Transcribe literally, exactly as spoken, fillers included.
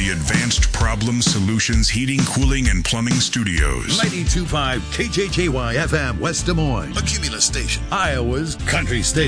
the Advanced Problem Solutions Heating, Cooling, and Plumbing Studios. ninety-two point five K J J Y F M, West Des Moines. A Cumulus station. Iowa's country station.